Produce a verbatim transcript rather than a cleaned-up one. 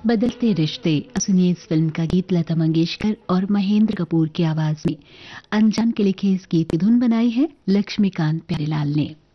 बदलते रिश्ते। सुनिए इस फिल्म का गीत लता मंगेशकर और महेंद्र कपूर की आवाज में। अनजान के लिखे इस गीत की धुन बनाई है लक्ष्मीकांत प्यारेलाल ने।